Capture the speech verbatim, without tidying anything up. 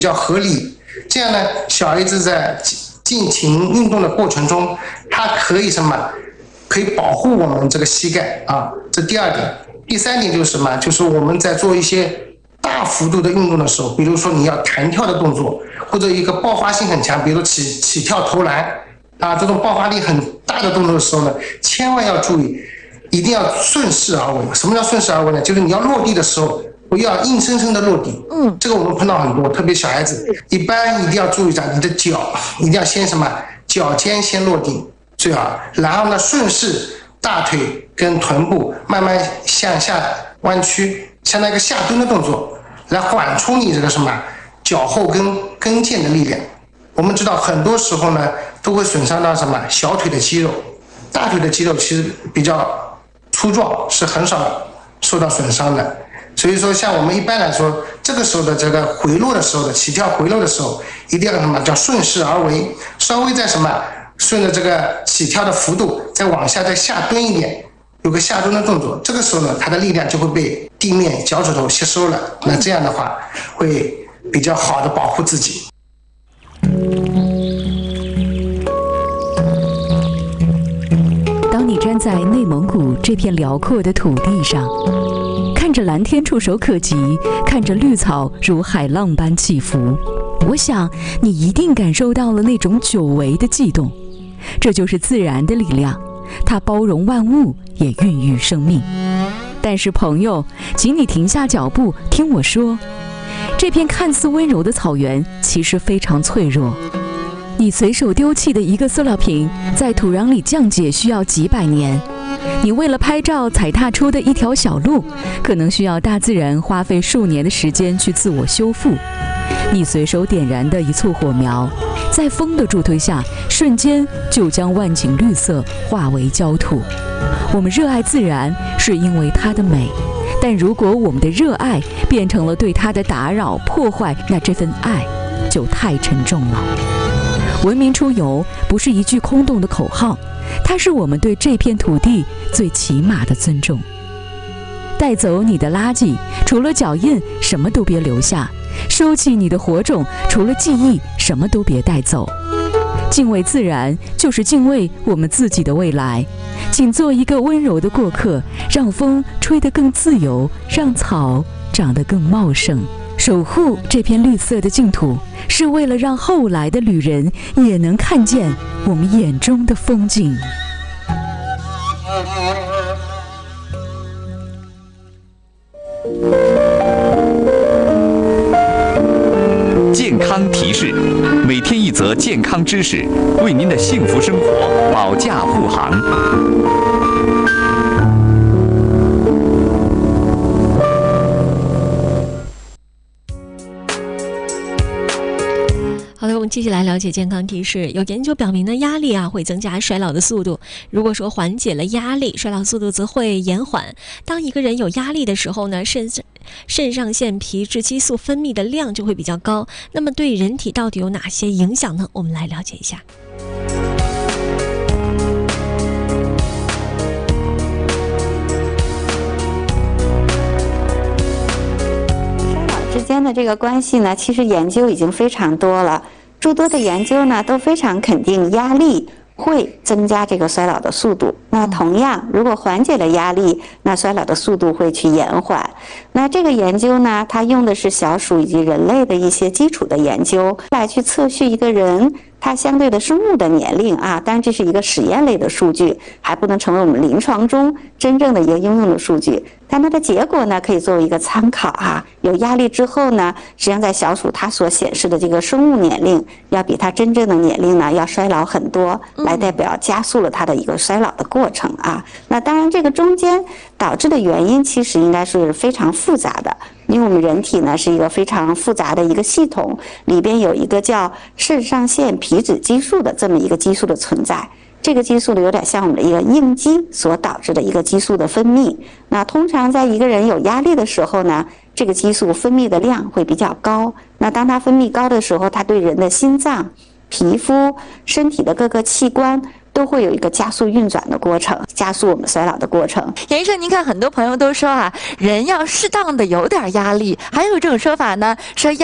较合理。这样呢，小孩子在进行运动的过程中，他可以什么？可以保护我们这个膝盖啊。这第二点。第三点就是什么？就是我们在做一些大幅度的运动的时候，比如说你要弹跳的动作，或者一个爆发性很强，比如说起起跳投篮啊，这种爆发力很大的动作的时候呢，千万要注意，一定要顺势而为。什么叫顺势而为呢？就是你要落地的时候，不要硬生生的落地。嗯，这个我们碰到很多，特别小孩子，一般一定要注意一下，你的脚一定要先什么，脚尖先落地最好，然后呢顺势大腿跟臀部慢慢向下弯曲，像那个下蹲的动作，来缓冲你这个什么脚后跟跟腱的力量。我们知道很多时候呢都会损伤到什么小腿的肌肉，大腿的肌肉其实比较粗壮，是很少受到损伤的。所以说像我们一般来说，这个时候的这个回落的时候的起跳回落的时候，一定要什么叫顺势而为，稍微在什么顺着这个起跳的幅度再往下再下蹲一点，有个下蹲的动作，这个时候呢它的力量就会被地面脚趾头吸收了，那这样的话会比较好的保护自己。 当你站在内蒙古这片辽阔的土地上，看着蓝天触手可及，看着绿草如海浪般起伏，我想你一定感受到了那种久违的悸动。这就是自然的力量，它包容万物，也孕育生命。但是朋友，请你停下脚步，听我说，这片看似温柔的草原其实非常脆弱。你随手丢弃的一个塑料瓶，在土壤里降解需要几百年。你为了拍照踩踏出的一条小路，可能需要大自然花费数年的时间去自我修复。你随手点燃的一簇火苗，在风的助推下，瞬间就将万顷绿色化为焦土。我们热爱自然，是因为它的美，但如果我们的热爱变成了对它的打扰、破坏，那这份爱就太沉重了。文明出游不是一句空洞的口号，它是我们对这片土地最起码的尊重。带走你的垃圾，除了脚印，什么都别留下；收起你的火种，除了记忆，什么都别带走。敬畏自然，就是敬畏我们自己的未来。请做一个温柔的过客，让风吹得更自由，让草长得更茂盛。守护这片绿色的净土，是为了让后来的旅人也能看见我们眼中的风景。 健康提示，每天一则健康知识，为您的幸福生活保驾护航。 好的，我们继续来了解健康提示。有研究表明呢，压力啊会增加衰老的速度。如果说缓解了压力，衰老速度则会延缓。当一个人有压力的时候呢，肾肾上腺皮质激素分泌的量就会比较高。那么对人体到底有哪些影响呢？我们来了解一下。 之间的这个关系呢，其实研究已经非常多了，诸多的研究呢都非常肯定压力会增加这个衰老的速度。那同样，如果缓解了压力，那衰老的速度会去延缓。那这个研究呢，它用的是小鼠以及人类的一些基础的研究，来去测序一个人它相对的生物的年龄啊，当然这是一个实验类的数据，还不能成为我们临床中真正的一个应用的数据。但它的结果呢，可以作为一个参考啊。有压力之后呢，实际上在小鼠它所显示的这个生物年龄，要比它真正的年龄呢要衰老很多，来代表加速了它的一个衰老的过程啊。那当然，这个中间导致的原因其实应该是非常复杂的。因为我们人体呢是一个非常复杂的一个系统，里边有一个叫肾上腺皮质激素的这么一个激素的存在。这个激素呢有点像我们的一个应激所导致的一个激素的分泌。那通常在一个人有压力的时候呢，这个激素分泌的量会比较高。那当它分泌高的时候，它对人的心脏、皮肤、身体的各个器官都会有一个加速运转的过程，加速我们衰老的过程。 杨医生，您看很多朋友都说啊，人要适当的有点压力，还有一种说法呢，说